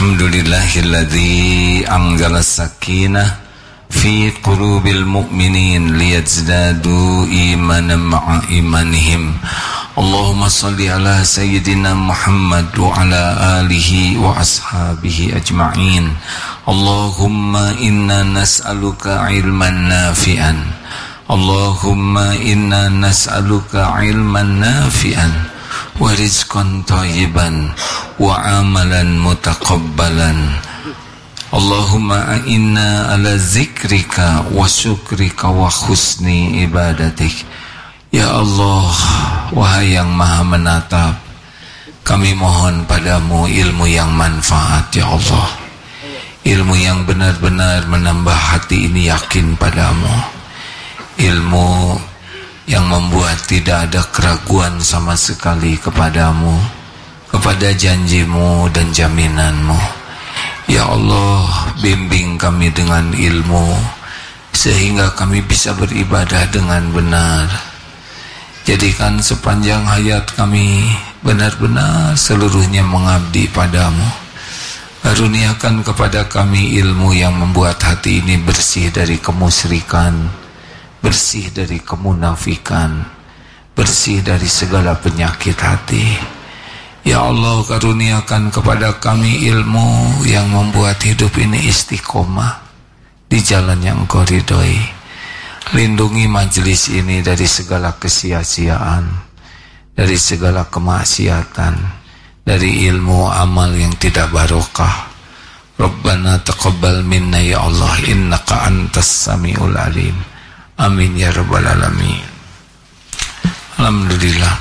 Alhamdulillahilladzi anzala sakinah fi qulubil mu'minin liyazdadu imanan ma'a imanihim. Allahumma salli ala sayyidina Muhammad wa ala alihi wa ashabihi ajma'in. Allahumma inna nas'aluka ilman nafi'an. Allahumma inna nas'aluka ilman nafi'an wa rizqan thayyiban wa amalan mutaqabbalan. Allahumma a'inna ala zikrika wa syukrika wa husni ibadatik. Ya Allah, wahai yang maha menatap, kami mohon padamu ilmu yang manfaat, ya Allah. Ilmu yang benar-benar menambah hati ini yakin padamu. Ilmu yang membuat tidak ada keraguan sama sekali kepadamu, kepada janjimu dan jaminanmu. Ya Allah, bimbing kami dengan ilmu sehingga kami bisa beribadah dengan benar. Jadikan sepanjang hayat kami benar-benar seluruhnya mengabdi padamu. Karuniakan kepada kami ilmu yang membuat hati ini bersih dari kemusyrikan, bersih dari kemunafikan, bersih dari segala penyakit hati. Ya Allah, karuniakan kepada kami ilmu yang membuat hidup ini istiqomah di jalan yang Engkau ridhoi. Lindungi majelis ini dari segala kesia-siaan, dari segala kemaksiatan, dari ilmu amal yang tidak barokah. Rabbana taqabbal minna ya Allah, innaka antas samiul alim. Amin ya rabbal alamin. Alhamdulillah.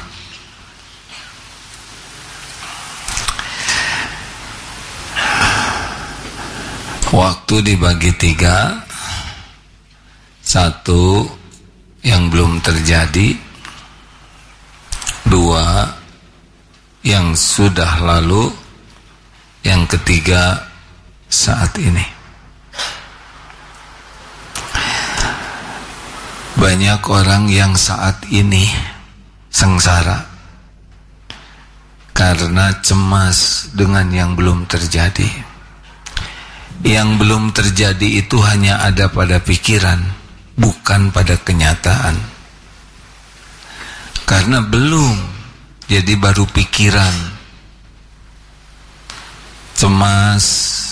Waktu dibagi 3. 1 yang belum terjadi, 2 yang sudah lalu, yang ketiga saat ini. Banyak orang yang saat ini sengsara karena cemas dengan yang belum terjadi. Yang belum terjadi itu hanya ada pada pikiran, bukan pada kenyataan. Karena belum, jadi baru pikiran. Cemas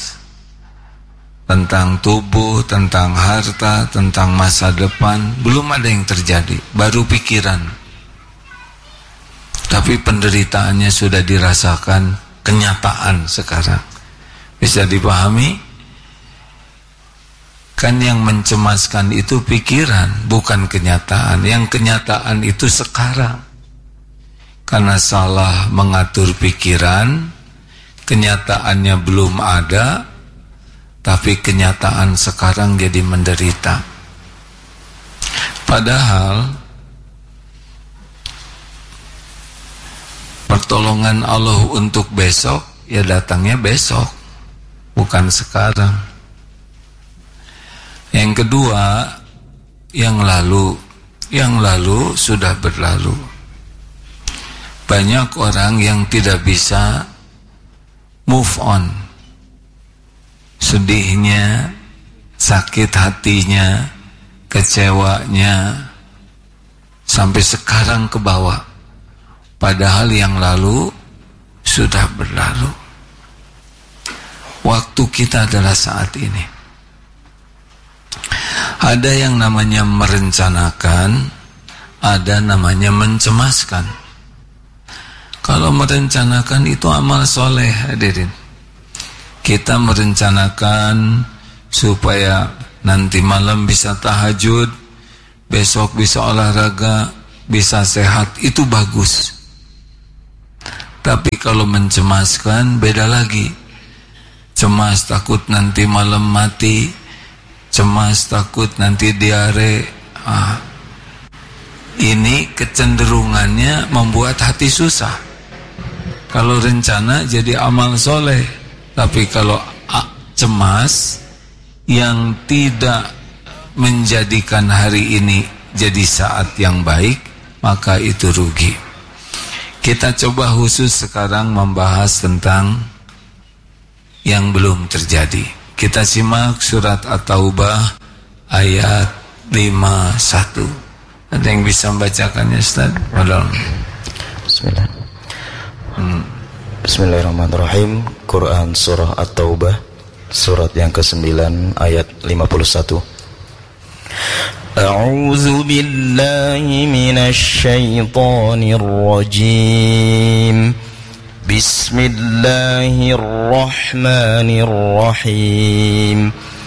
tentang tubuh, tentang harta, tentang masa depan, belum ada yang terjadi, baru pikiran. Tapi penderitaannya sudah dirasakan kenyataan sekarang. Bisa dipahami? Kan yang mencemaskan itu pikiran, bukan kenyataan. Yang kenyataan itu sekarang. Karena salah mengatur pikiran, kenyataannya belum ada, tapi kenyataan sekarang jadi menderita. Padahal pertolongan Allah untuk besok, ya datangnya besok, bukan sekarang. Yang kedua, yang lalu sudah berlalu. Banyak orang yang tidak bisa move on. Sedihnya, sakit hatinya, kecewanya, sampai sekarang ke bawah. Padahal yang lalu sudah berlalu. Waktu kita adalah saat ini. Ada yang namanya merencanakan, ada namanya mencemaskan. Kalau merencanakan itu amal soleh, hadirin. Kita merencanakan supaya nanti malam bisa tahajud, besok bisa olahraga, bisa sehat, itu bagus. Tapi kalau mencemaskan beda lagi. Cemas takut nanti malam mati, cemas takut nanti diare. Ini kecenderungannya membuat hati susah. Kalau rencana jadi amal soleh, tapi kalau cemas yang tidak menjadikan hari ini jadi saat yang baik, maka itu rugi. Kita coba khusus sekarang membahas tentang yang belum terjadi. Kita simak surat At-Taubah ayat 51. Ada yang bisa membacakannya, Ustaz? Bismillah. Bismillahirrahmanirrahim. Quran surah At-Taubah surat yang ke-9 ayat 51. A'udzu billahi minasy syaithanir rajim. Bismillahirrahmanirrahim.